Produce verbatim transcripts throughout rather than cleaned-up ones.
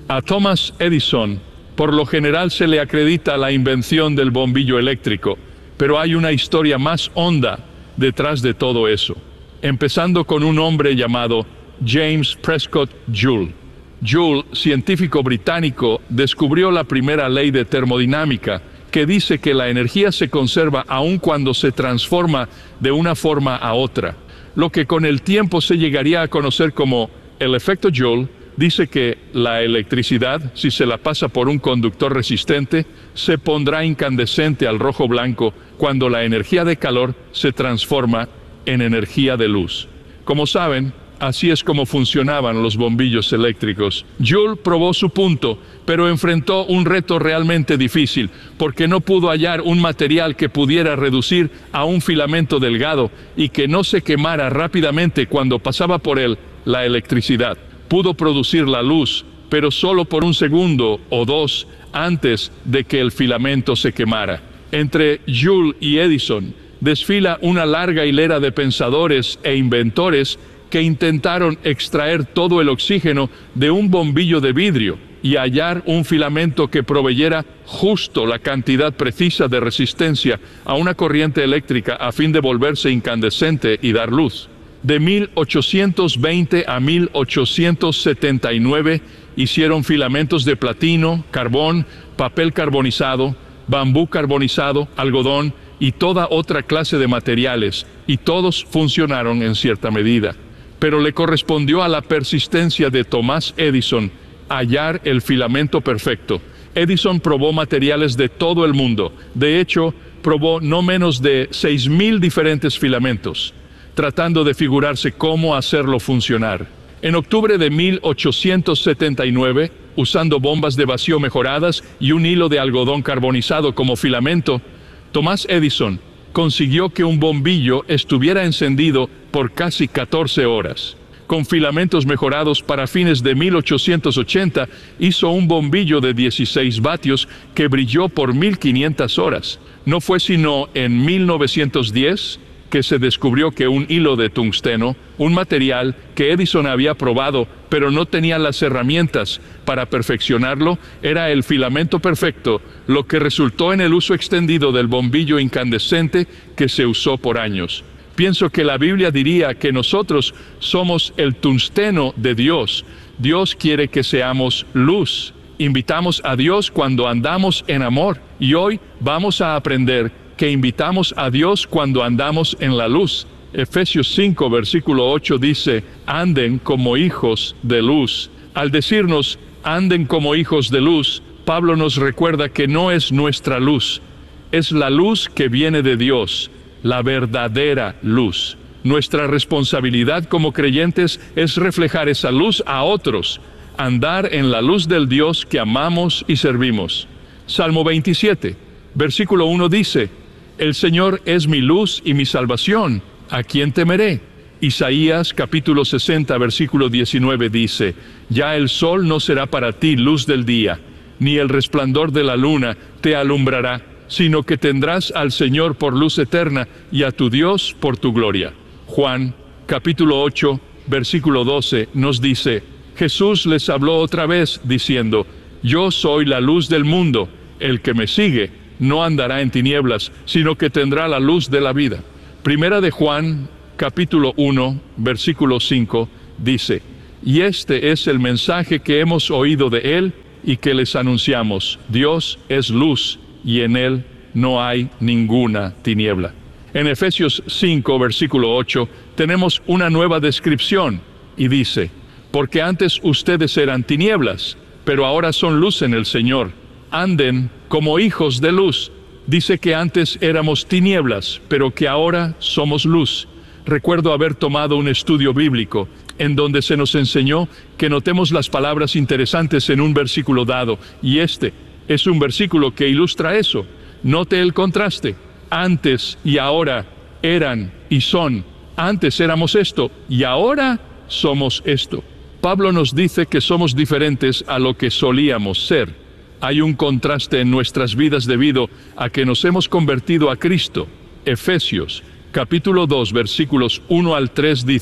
A Thomas Edison, por lo general se le acredita la invención del bombillo eléctrico, pero hay una historia más honda detrás de todo eso, empezando con un hombre llamado James Prescott Joule. Joule, científico británico, descubrió la primera ley de termodinámica, que dice que la energía se conserva aun cuando se transforma de una forma a otra. Lo que con el tiempo se llegaría a conocer como el efecto Joule, dice que la electricidad, si se la pasa por un conductor resistente, se pondrá incandescente al rojo blanco cuando la energía de calor se transforma en energía de luz. Como saben, así es como funcionaban los bombillos eléctricos. Joule probó su punto, pero enfrentó un reto realmente difícil, porque no pudo hallar un material que pudiera reducir a un filamento delgado y que no se quemara rápidamente cuando pasaba por él la electricidad. Pudo producir la luz, pero solo por un segundo o dos antes de que el filamento se quemara. Entre Joule y Edison desfila una larga hilera de pensadores e inventores que intentaron extraer todo el oxígeno de un bombillo de vidrio y hallar un filamento que proveyera justo la cantidad precisa de resistencia a una corriente eléctrica a fin de volverse incandescente y dar luz. De mil ochocientos veinte a mil ochocientos setenta y nueve hicieron filamentos de platino, carbón, papel carbonizado, bambú carbonizado, algodón y toda otra clase de materiales, y todos funcionaron en cierta medida. Pero le correspondió a la persistencia de Thomas Edison hallar el filamento perfecto. Edison probó materiales de todo el mundo. De hecho, probó no menos de seis mil diferentes filamentos, tratando de figurarse cómo hacerlo funcionar. En octubre de mil ochocientos setenta y nueve, usando bombas de vacío mejoradas y un hilo de algodón carbonizado como filamento, Thomas Edison consiguió que un bombillo estuviera encendido por casi catorce horas. Con filamentos mejorados para fines de mil ochocientos ochenta, hizo un bombillo de dieciséis vatios que brilló por mil quinientas horas. No fue sino en mil novecientos diez que se descubrió que un hilo de tungsteno, un material que Edison había probado, pero no tenía las herramientas para perfeccionarlo, era el filamento perfecto, lo que resultó en el uso extendido del bombillo incandescente que se usó por años. Pienso que la Biblia diría que nosotros somos el tungsteno de Dios. Dios quiere que seamos luz. Invitamos a Dios cuando andamos en amor, y hoy vamos a aprender que invitamos a Dios cuando andamos en la luz. Efesios cinco, versículo ocho dice, anden como hijos de luz. Al decirnos, anden como hijos de luz, Pablo nos recuerda que no es nuestra luz, es la luz que viene de Dios, la verdadera luz. Nuestra responsabilidad como creyentes es reflejar esa luz a otros, andar en la luz del Dios que amamos y servimos. Salmo veintisiete, versículo uno dice, el Señor es mi luz y mi salvación, ¿a quién temeré? Isaías capítulo sesenta, versículo diecinueve dice, ya el sol no será para ti luz del día, ni el resplandor de la luna te alumbrará, sino que tendrás al Señor por luz eterna y a tu Dios por tu gloria. Juan capítulo ocho, versículo doce nos dice, Jesús les habló otra vez diciendo, yo soy la luz del mundo, el que me sigue no andará en tinieblas, sino que tendrá la luz de la vida. Primera de Juan, capítulo uno, versículo cinco, dice, y este es el mensaje que hemos oído de Él y que les anunciamos, Dios es luz y en Él no hay ninguna tiniebla. En Efesios cinco, versículo ocho, tenemos una nueva descripción y dice, porque antes ustedes eran tinieblas, pero ahora son luz en el Señor. Anden como hijos de luz. Dice que antes éramos tinieblas, pero que ahora somos luz. Recuerdo haber tomado un estudio bíblico en donde se nos enseñó que notemos las palabras interesantes en un versículo dado, y este es un versículo que ilustra eso. Note el contraste. Antes y ahora eran y son. Antes éramos esto y ahora somos esto. Pablo nos dice que somos diferentes a lo que solíamos ser. Hay un contraste en nuestras vidas debido a que nos hemos convertido a Cristo. Efesios, capítulo dos, versículos uno al tres dice,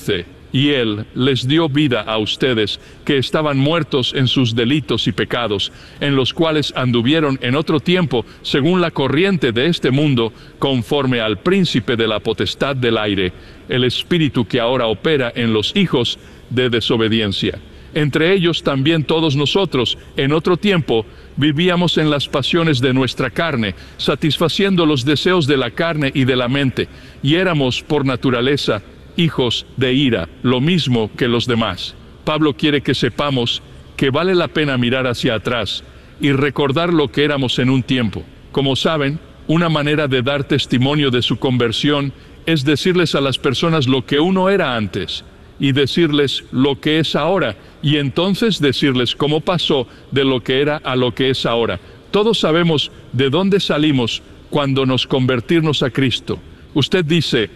y Él les dio vida a ustedes, que estaban muertos en sus delitos y pecados, en los cuales anduvieron en otro tiempo, según la corriente de este mundo, conforme al príncipe de la potestad del aire, el espíritu que ahora opera en los hijos de desobediencia. Entre ellos también todos nosotros, en otro tiempo, vivíamos en las pasiones de nuestra carne, satisfaciendo los deseos de la carne y de la mente, y éramos por naturaleza hijos de ira, lo mismo que los demás. Pablo quiere que sepamos que vale la pena mirar hacia atrás y recordar lo que éramos en un tiempo. Como saben, una manera de dar testimonio de su conversión es decirles a las personas lo que uno era antes, y decirles lo que es ahora, y entonces decirles cómo pasó de lo que era a lo que es ahora. Todos sabemos de dónde salimos cuando nos convertimos a Cristo. Usted dice: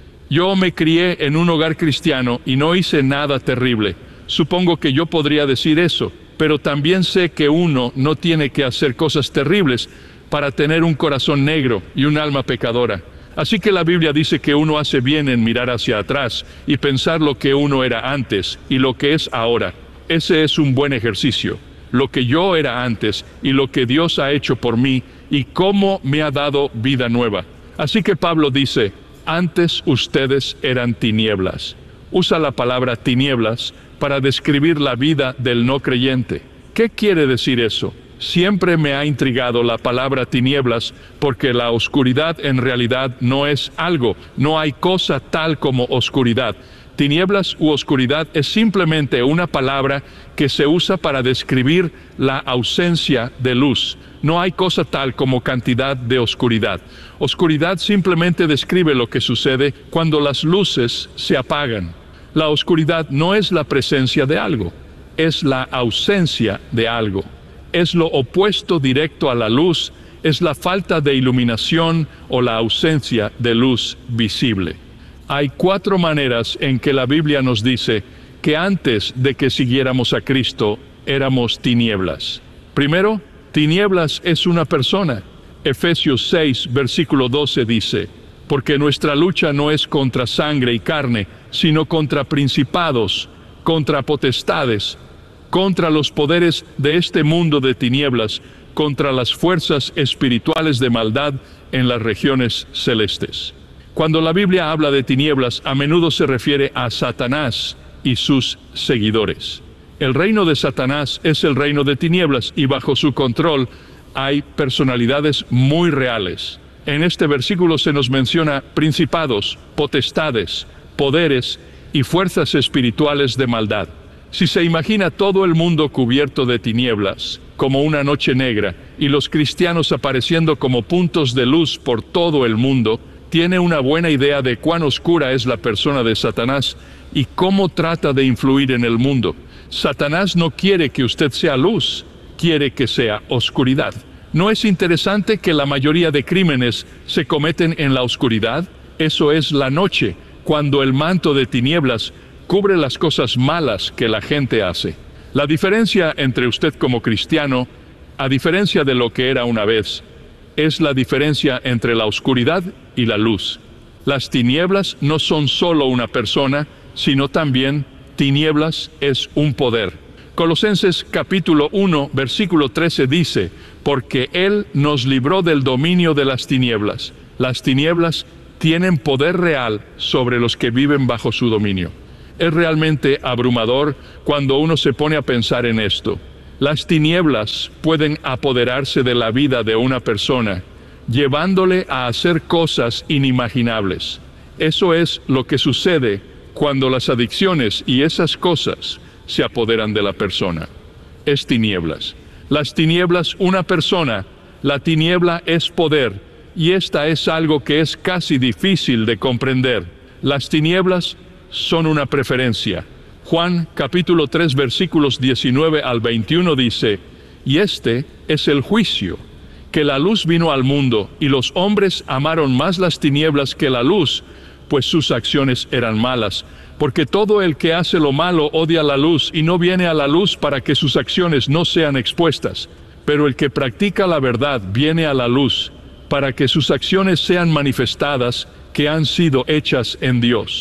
yo me crié en un hogar cristiano y no hice nada terrible. Supongo que yo podría decir eso, pero también sé que uno no tiene que hacer cosas terribles para tener un corazón negro y un alma pecadora. Así que la Biblia dice que uno hace bien en mirar hacia atrás y pensar lo que uno era antes y lo que es ahora. Ese es un buen ejercicio. Lo que yo era antes y lo que Dios ha hecho por mí y cómo me ha dado vida nueva. Así que Pablo dice: antes ustedes eran tinieblas. Usa la palabra tinieblas para describir la vida del no creyente. ¿Qué quiere decir eso? Siempre me ha intrigado la palabra tinieblas, porque la oscuridad en realidad no es algo, no hay cosa tal como oscuridad. Tinieblas u oscuridad es simplemente una palabra que se usa para describir la ausencia de luz. No hay cosa tal como cantidad de oscuridad. Oscuridad simplemente describe lo que sucede cuando las luces se apagan. La oscuridad no es la presencia de algo, es la ausencia de algo. Es lo opuesto directo a la luz, es la falta de iluminación o la ausencia de luz visible. Hay cuatro maneras en que la Biblia nos dice que antes de que siguiéramos a Cristo éramos tinieblas. Primero, tinieblas es una persona. Efesios seis, versículo doce dice: porque nuestra lucha no es contra sangre y carne, sino contra principados, contra potestades, contra los poderes de este mundo de tinieblas, contra las fuerzas espirituales de maldad en las regiones celestes. Cuando la Biblia habla de tinieblas, a menudo se refiere a Satanás y sus seguidores. El reino de Satanás es el reino de tinieblas y bajo su control hay personalidades muy reales. En este versículo se nos menciona principados, potestades, poderes y fuerzas espirituales de maldad. Si se imagina todo el mundo cubierto de tinieblas, como una noche negra, y los cristianos apareciendo como puntos de luz por todo el mundo, tiene una buena idea de cuán oscura es la persona de Satanás y cómo trata de influir en el mundo. Satanás no quiere que usted sea luz, quiere que sea oscuridad. ¿No es interesante que la mayoría de crímenes se cometen en la oscuridad? Eso es la noche, cuando el manto de tinieblas cubre las cosas malas que la gente hace. La diferencia entre usted como cristiano, a diferencia de lo que era una vez, es la diferencia entre la oscuridad y la luz. Las tinieblas no son solo una persona, sino también tinieblas es un poder. Colosenses capítulo uno, versículo trece dice: porque Él nos libró del dominio de las tinieblas. Las tinieblas tienen poder real sobre los que viven bajo su dominio. Es realmente abrumador cuando uno se pone a pensar en esto. Las tinieblas pueden apoderarse de la vida de una persona, llevándole a hacer cosas inimaginables. Eso es lo que sucede cuando las adicciones y esas cosas se apoderan de la persona. Es tinieblas. Las tinieblas, una persona, la tiniebla es poder, y esta es algo que es casi difícil de comprender. Las tinieblas son una preferencia. Juan capítulo tres versículos diecinueve al veintiuno dice: y este es el juicio, que la luz vino al mundo, y los hombres amaron más las tinieblas que la luz, pues sus acciones eran malas. Porque todo el que hace lo malo odia la luz, y no viene a la luz para que sus acciones no sean expuestas. Pero el que practica la verdad viene a la luz, para que sus acciones sean manifestadas, que han sido hechas en Dios.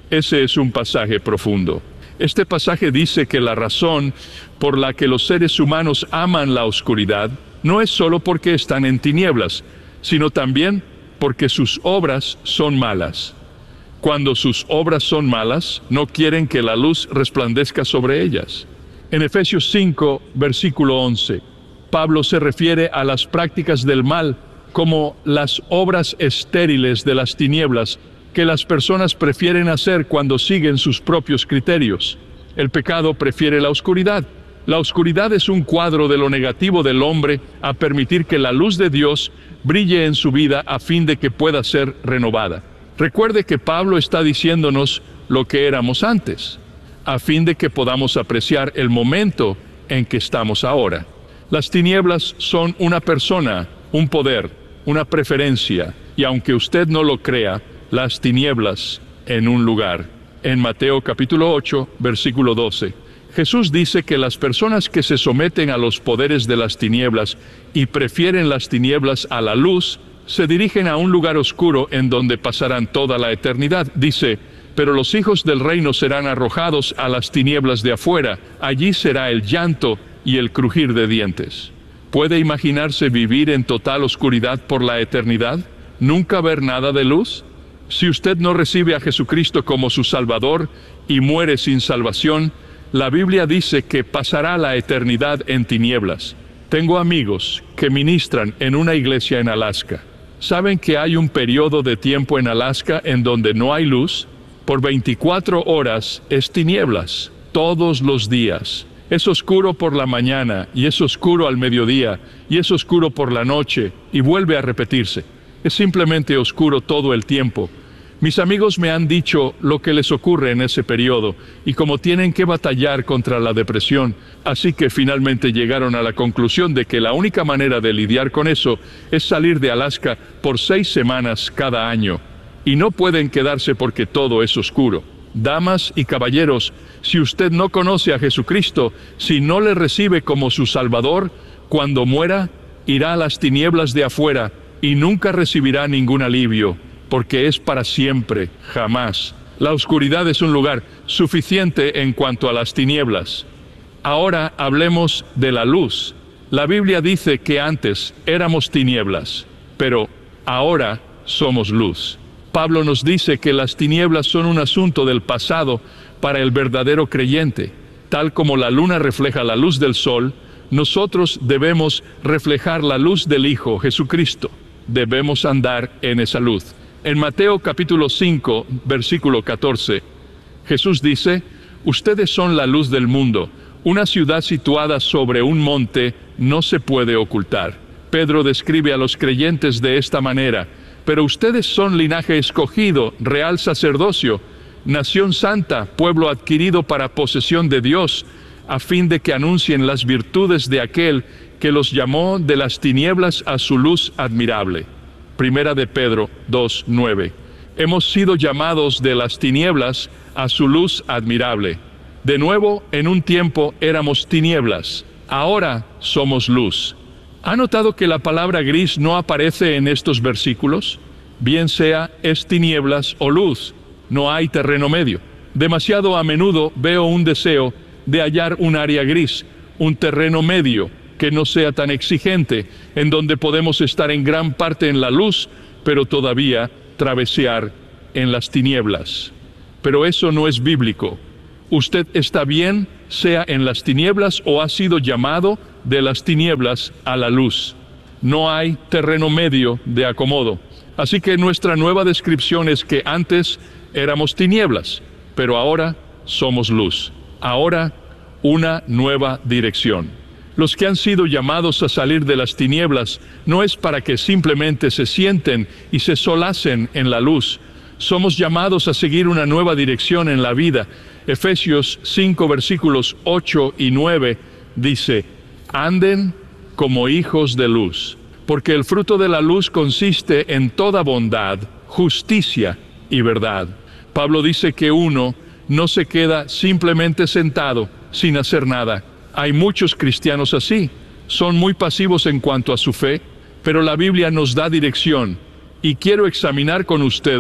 Ese es un pasaje profundo. Este pasaje dice que la razón por la que los seres humanos aman la oscuridad no es solo porque están en tinieblas, sino también porque sus obras son malas. Cuando sus obras son malas, no quieren que la luz resplandezca sobre ellas. En Efesios cinco, versículo once, Pablo se refiere a las prácticas del mal como las obras estériles de las tinieblas que las personas prefieren hacer cuando siguen sus propios criterios. El pecado prefiere la oscuridad. La oscuridad es un cuadro de lo negativo del hombre a permitir que la luz de Dios brille en su vida a fin de que pueda ser renovada. Recuerde que Pablo está diciéndonos lo que éramos antes, a fin de que podamos apreciar el momento en que estamos ahora. Las tinieblas son una persona, un poder, una preferencia, y aunque usted no lo crea, las tinieblas en un lugar. En Mateo capítulo ocho, versículo doce, Jesús dice que las personas que se someten a los poderes de las tinieblas y prefieren las tinieblas a la luz, se dirigen a un lugar oscuro en donde pasarán toda la eternidad. Dice, pero los hijos del reino serán arrojados a las tinieblas de afuera, allí será el llanto y el crujir de dientes. ¿Puede imaginarse vivir en total oscuridad por la eternidad? ¿Nunca ver nada de luz? Si usted no recibe a Jesucristo como su Salvador y muere sin salvación, la Biblia dice que pasará la eternidad en tinieblas. Tengo amigos que ministran en una iglesia en Alaska. ¿Saben que hay un periodo de tiempo en Alaska en donde no hay luz? Por veinticuatro horas es tinieblas, todos los días. Es oscuro por la mañana, y es oscuro al mediodía, y es oscuro por la noche, y vuelve a repetirse. Es simplemente oscuro todo el tiempo. Mis amigos me han dicho lo que les ocurre en ese periodo, y cómo tienen que batallar contra la depresión, así que finalmente llegaron a la conclusión de que la única manera de lidiar con eso es salir de Alaska por seis semanas cada año, y no pueden quedarse porque todo es oscuro. Damas y caballeros, si usted no conoce a Jesucristo, si no le recibe como su Salvador, cuando muera, irá a las tinieblas de afuera y nunca recibirá ningún alivio, porque es para siempre, jamás. La oscuridad es un lugar suficiente en cuanto a las tinieblas. Ahora hablemos de la luz. La Biblia dice que antes éramos tinieblas, pero ahora somos luz. Pablo nos dice que las tinieblas son un asunto del pasado para el verdadero creyente. Tal como la luna refleja la luz del sol, nosotros debemos reflejar la luz del Hijo, Jesucristo. Debemos andar en esa luz. En Mateo capítulo cinco, versículo catorce, Jesús dice, ustedes son la luz del mundo. Una ciudad situada sobre un monte no se puede ocultar. Pedro describe a los creyentes de esta manera, pero ustedes son linaje escogido, real sacerdocio, nación santa, pueblo adquirido para posesión de Dios, a fin de que anuncien las virtudes de aquel que los llamó de las tinieblas a su luz admirable. Primera de Pedro dos, nueve. Hemos sido llamados de las tinieblas a su luz admirable. De nuevo, en un tiempo éramos tinieblas, ahora somos luz. ¿Ha notado que la palabra gris no aparece en estos versículos? Bien sea es tinieblas o luz, no hay terreno medio. Demasiado a menudo veo un deseo de hallar un área gris, un terreno medio, que no sea tan exigente, en donde podemos estar en gran parte en la luz, pero todavía travesear en las tinieblas. Pero eso no es bíblico. Usted está bien, sea en las tinieblas o ha sido llamado de las tinieblas a la luz. No hay terreno medio de acomodo. Así que nuestra nueva descripción es que antes éramos tinieblas, pero ahora somos luz. Ahora una nueva dirección. Los que han sido llamados a salir de las tinieblas no es para que simplemente se sienten y se solacen en la luz. Somos llamados a seguir una nueva dirección en la vida. Efesios cinco, versículos ocho y nueve dice, anden como hijos de luz, porque el fruto de la luz consiste en toda bondad, justicia y verdad. Pablo dice que uno no se queda simplemente sentado sin hacer nada. Hay muchos cristianos así, son muy pasivos en cuanto a su fe, pero la Biblia nos da dirección, y quiero examinar con ustedes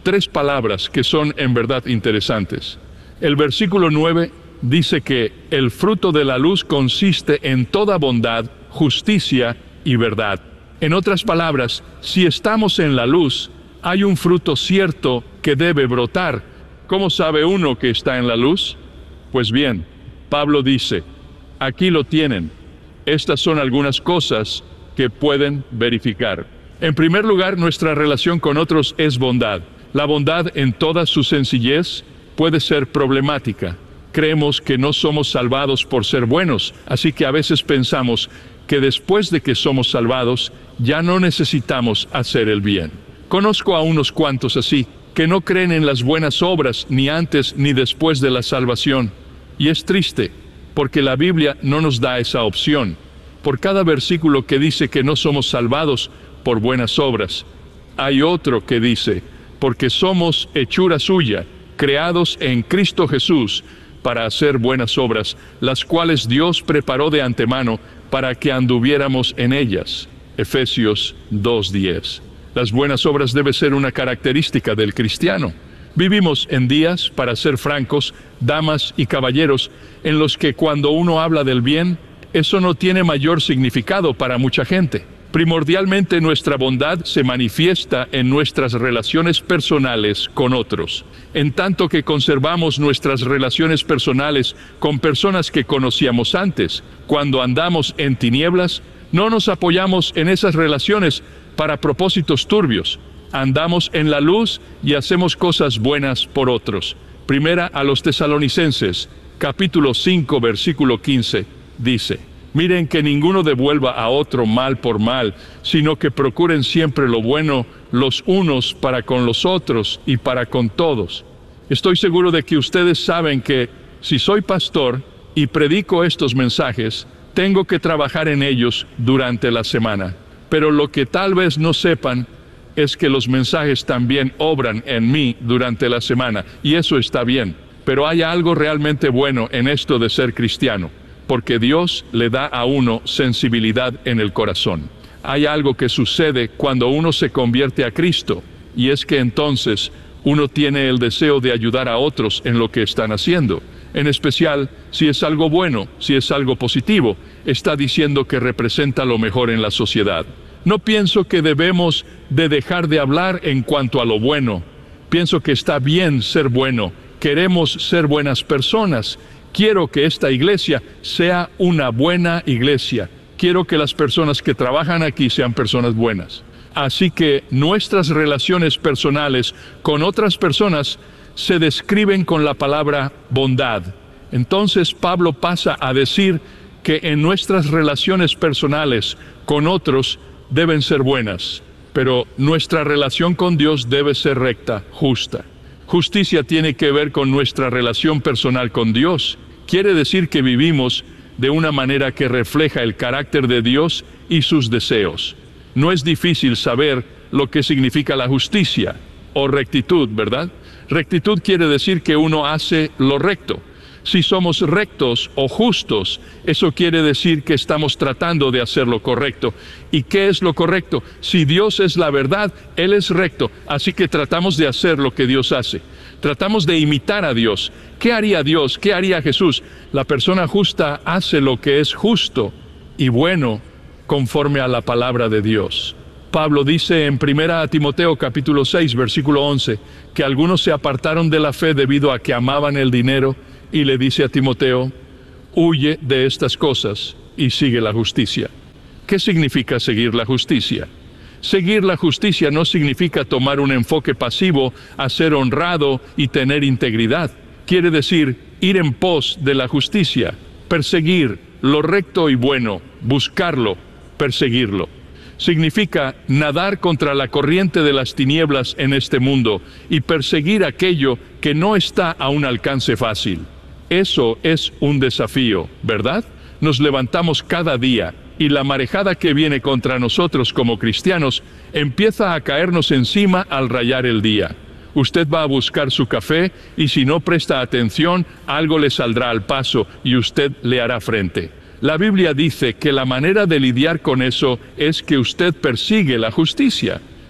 tres palabras que son en verdad interesantes. El versículo nueve dice que el fruto de la luz consiste en toda bondad, justicia y verdad. En otras palabras, si estamos en la luz, hay un fruto cierto que debe brotar. ¿Cómo sabe uno que está en la luz? Pues bien, Pablo dice, aquí lo tienen. Estas son algunas cosas que pueden verificar. En primer lugar, nuestra relación con otros es bondad. La bondad en toda su sencillez puede ser problemática. Creemos que no somos salvados por ser buenos, así que a veces pensamos que después de que somos salvados, ya no necesitamos hacer el bien. Conozco a unos cuantos así, que no creen en las buenas obras ni antes ni después de la salvación. Y es triste, porque la Biblia no nos da esa opción. Por cada versículo que dice que no somos salvados por buenas obras, hay otro que dice, porque somos hechura suya, creados en Cristo Jesús, para hacer buenas obras, las cuales Dios preparó de antemano para que anduviéramos en ellas. Efesios dos diez. Las buenas obras deben ser una característica del cristiano. Vivimos en días, para ser francos, damas y caballeros, en los que cuando uno habla del bien, eso no tiene mayor significado para mucha gente. Primordialmente nuestra bondad se manifiesta en nuestras relaciones personales con otros. En tanto que conservamos nuestras relaciones personales con personas que conocíamos antes, cuando andamos en tinieblas, no nos apoyamos en esas relaciones para propósitos turbios. Andamos en la luz y hacemos cosas buenas por otros. Primera a los Tesalonicenses, capítulo cinco, versículo quince, dice: miren que ninguno devuelva a otro mal por mal, sino que procuren siempre lo bueno los unos para con los otros y para con todos. Estoy seguro de que ustedes saben que si soy pastor y predico estos mensajes, tengo que trabajar en ellos durante la semana. Pero lo que tal vez no sepan es que los mensajes también obran en mí durante la semana, y eso está bien. Pero hay algo realmente bueno en esto de ser cristiano, porque Dios le da a uno sensibilidad en el corazón. Hay algo que sucede cuando uno se convierte a Cristo, y es que entonces uno tiene el deseo de ayudar a otros en lo que están haciendo. En especial, si es algo bueno, si es algo positivo, está diciendo que representa lo mejor en la sociedad. No pienso que debemos de dejar de hablar en cuanto a lo bueno. Pienso que está bien ser bueno. Queremos ser buenas personas. Quiero que esta iglesia sea una buena iglesia. Quiero que las personas que trabajan aquí sean personas buenas. Así que nuestras relaciones personales con otras personas se describen con la palabra bondad. Entonces Pablo pasa a decir que en nuestras relaciones personales con otros deben ser buenas, pero nuestra relación con Dios debe ser recta, justa. Justicia tiene que ver con nuestra relación personal con Dios. Quiere decir que vivimos de una manera que refleja el carácter de Dios y sus deseos. No es difícil saber lo que significa la justicia o rectitud, ¿verdad? Rectitud quiere decir que uno hace lo recto. Si somos rectos o justos, eso quiere decir que estamos tratando de hacer lo correcto. ¿Y qué es lo correcto? Si Dios es la verdad, Él es recto, así que tratamos de hacer lo que Dios hace. Tratamos de imitar a Dios. ¿Qué haría Dios? ¿Qué haría Jesús? La persona justa hace lo que es justo y bueno conforme a la palabra de Dios. Pablo dice en primera a Timoteo capítulo seis, versículo once, que algunos se apartaron de la fe debido a que amaban el dinero, y le dice a Timoteo: huye de estas cosas y sigue la justicia. ¿Qué significa seguir la justicia? Seguir la justicia no significa tomar un enfoque pasivo a ser honrado y tener integridad. Quiere decir ir en pos de la justicia, perseguir lo recto y bueno, buscarlo, perseguirlo. Significa nadar contra la corriente de las tinieblas en este mundo y perseguir aquello que no está a un alcance fácil. Eso es un desafío, ¿verdad? Nos levantamos cada día y la marejada que viene contra nosotros como cristianos empieza a caernos encima al rayar el día. Usted va a buscar su café y si no presta atención, algo le saldrá al paso y usted le hará frente. La Biblia dice que la manera de lidiar con eso es que usted persigue la justicia.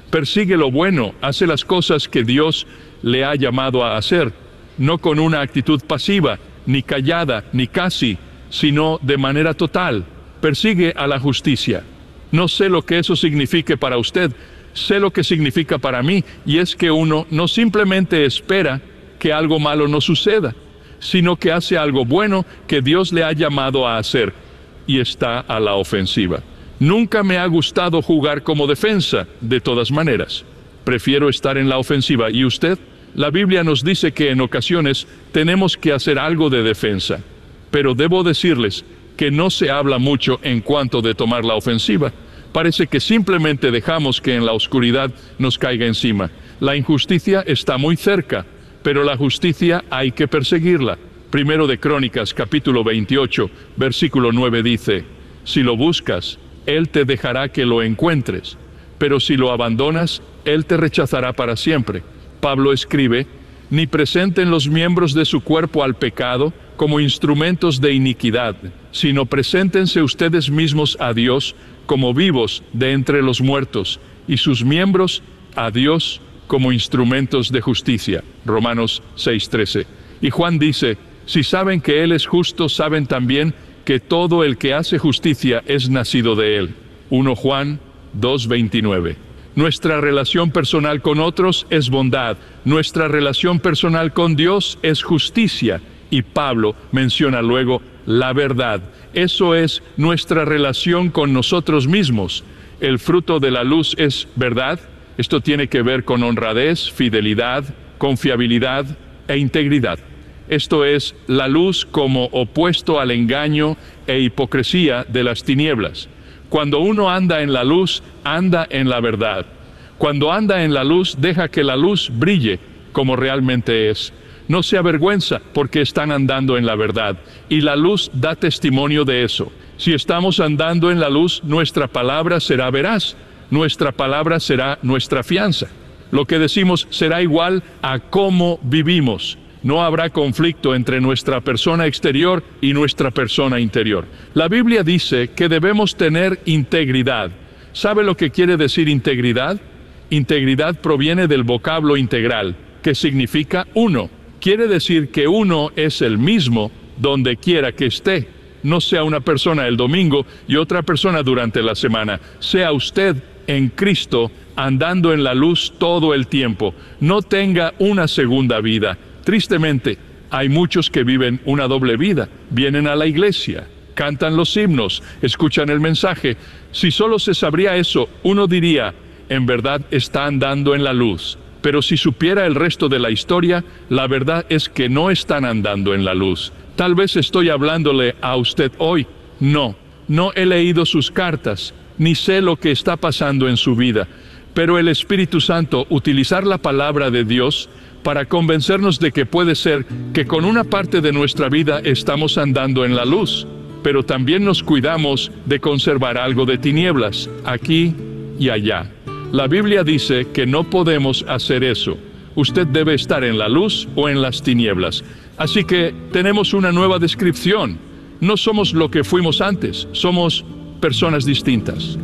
Persigue lo bueno, hace las cosas que Dios le ha llamado a hacer, no con una actitud pasiva, ni callada, ni casi, sino de manera total. Persigue a la justicia. No sé lo que eso signifique para usted, sé lo que significa para mí, y es que uno no simplemente espera que algo malo no suceda, sino que hace algo bueno que Dios le ha llamado a hacer, y está a la ofensiva. Nunca me ha gustado jugar como defensa, de todas maneras. Prefiero estar en la ofensiva. ¿Y usted? La Biblia nos dice que en ocasiones tenemos que hacer algo de defensa, pero debo decirles que no se habla mucho en cuanto de tomar la ofensiva. Parece que simplemente dejamos que en la oscuridad nos caiga encima. La injusticia está muy cerca, pero la justicia hay que perseguirla. Primero de Crónicas, capítulo veintiocho, versículo nueve dice: si lo buscas, Él te dejará que lo encuentres, pero si lo abandonas, Él te rechazará para siempre. Pablo escribe: ni presenten los miembros de su cuerpo al pecado como instrumentos de iniquidad, sino preséntense ustedes mismos a Dios como vivos de entre los muertos, y sus miembros a Dios como instrumentos de justicia. Romanos seis trece. Y Juan dice: si saben que Él es justo, saben también que todo el que hace justicia es nacido de Él. Primero Juan dos veintinueve. Nuestra relación personal con otros es bondad, nuestra relación personal con Dios es justicia, y Pablo menciona luego la verdad. Eso es nuestra relación con nosotros mismos. El fruto de la luz es verdad. Esto tiene que ver con honradez, fidelidad, confiabilidad e integridad. Esto es la luz como opuesto al engaño e hipocresía de las tinieblas. Cuando uno anda en la luz, anda en la verdad. Cuando anda en la luz, deja que la luz brille como realmente es. No se avergüenza porque están andando en la verdad, y la luz da testimonio de eso. Si estamos andando en la luz, nuestra palabra será veraz, nuestra palabra será nuestra fianza. Lo que decimos será igual a cómo vivimos. No habrá conflicto entre nuestra persona exterior y nuestra persona interior. La Biblia dice que debemos tener integridad. ¿Sabe lo que quiere decir integridad? Integridad proviene del vocablo integral, que significa uno. Quiere decir que uno es el mismo donde quiera que esté. No sea una persona el domingo y otra persona durante la semana. Sea usted en Cristo andando en la luz todo el tiempo. No tenga una segunda vida. Tristemente, hay muchos que viven una doble vida. Vienen a la iglesia, cantan los himnos, escuchan el mensaje. Si solo se sabría eso, uno diría: en verdad está andando en la luz. Pero si supiera el resto de la historia, la verdad es que no están andando en la luz. Tal vez estoy hablándole a usted hoy. No, no he leído sus cartas, ni sé lo que está pasando en su vida. Pero el Espíritu Santo, utilizar la palabra de Dios para convencernos de que puede ser que con una parte de nuestra vida estamos andando en la luz, pero también nos cuidamos de conservar algo de tinieblas, aquí y allá. La Biblia dice que no podemos hacer eso. Usted debe estar en la luz o en las tinieblas. Así que tenemos una nueva descripción. No somos lo que fuimos antes, somos personas distintas.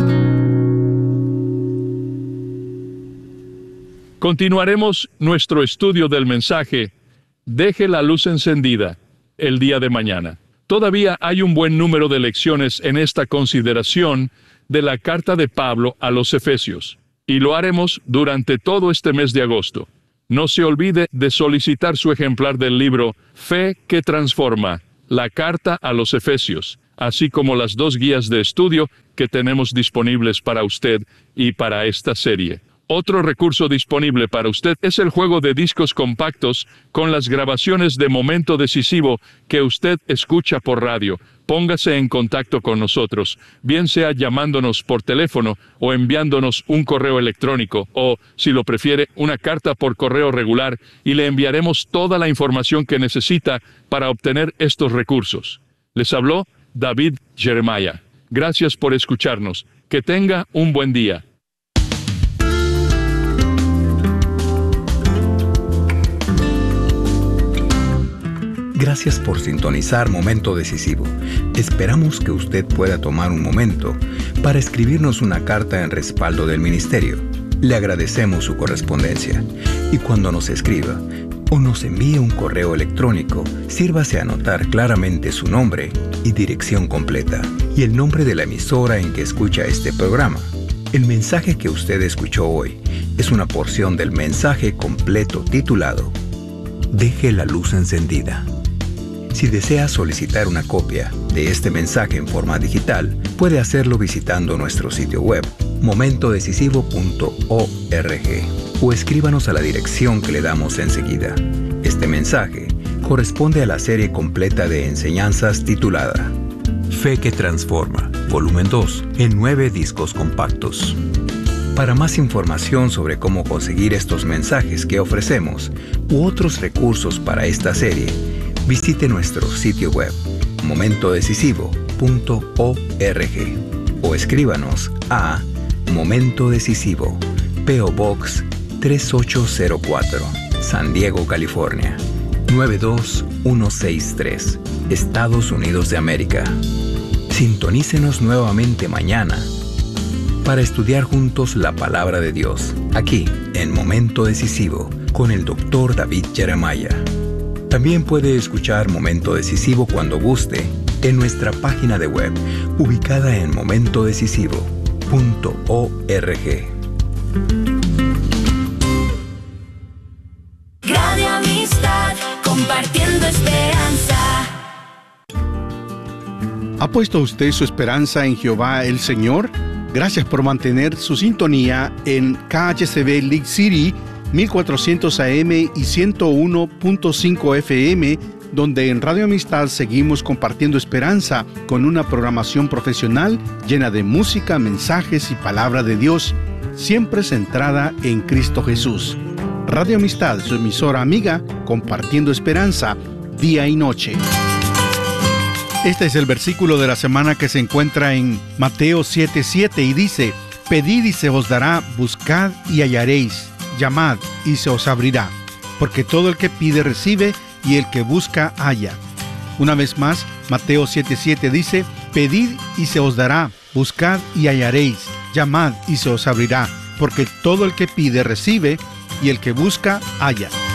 Continuaremos nuestro estudio del mensaje "Deje la luz encendida" el día de mañana. Todavía hay un buen número de lecciones en esta consideración de la carta de Pablo a los Efesios, y lo haremos durante todo este mes de agosto. No se olvide de solicitar su ejemplar del libro Fe que Transforma, la carta a los Efesios, así como las dos guías de estudio que tenemos disponibles para usted y para esta serie. Otro recurso disponible para usted es el juego de discos compactos con las grabaciones de momento decisivo que usted escucha por radio. Póngase en contacto con nosotros, bien sea llamándonos por teléfono o enviándonos un correo electrónico o, si lo prefiere, una carta por correo regular, y le enviaremos toda la información que necesita para obtener estos recursos. Les habló David Jeremiah. Gracias por escucharnos. Que tenga un buen día. Gracias por sintonizar Momento Decisivo. Esperamos que usted pueda tomar un momento para escribirnos una carta en respaldo del ministerio. Le agradecemos su correspondencia y cuando nos escriba o nos envíe un correo electrónico, sírvase a anotar claramente su nombre y dirección completa y el nombre de la emisora en que escucha este programa. El mensaje que usted escuchó hoy es una porción del mensaje completo titulado Deje la luz encendida. Si desea solicitar una copia de este mensaje en forma digital, puede hacerlo visitando nuestro sitio web momento decisivo punto org o escríbanos a la dirección que le damos enseguida. Este mensaje corresponde a la serie completa de enseñanzas titulada Fe que Transforma, volumen dos, en nueve discos compactos. Para más información sobre cómo conseguir estos mensajes que ofrecemos u otros recursos para esta serie, visite nuestro sitio web momento decisivo punto org o escríbanos a Momento Decisivo, P O Box tres ocho cero cuatro, San Diego, California nueve dos uno seis tres, Estados Unidos de América. Sintonícenos nuevamente mañana para estudiar juntos la palabra de Dios, aquí en Momento Decisivo con el doctor David Jeremiah. También puede escuchar Momento Decisivo cuando guste en nuestra página de web, ubicada en momento decisivo punto org. Radio Amistad, compartiendo esperanza. ¿Ha puesto usted su esperanza en Jehová el Señor? Gracias por mantener su sintonía en K H C B League City mil cuatrocientos A M y ciento uno punto cinco F M, donde en Radio Amistad seguimos compartiendo esperanza con una programación profesional llena de música, mensajes y palabra de Dios, siempre centrada en Cristo Jesús. Radio Amistad, su emisora amiga, compartiendo esperanza día y noche. Este es el versículo de la semana que se encuentra en Mateo siete siete y dice: Pedid y se os dará, buscad y hallaréis, llamad y se os abrirá, porque todo el que pide recibe, y el que busca halla. Una vez más, Mateo siete siete dice: Pedid y se os dará, buscad y hallaréis, llamad y se os abrirá, porque todo el que pide recibe, y el que busca halla.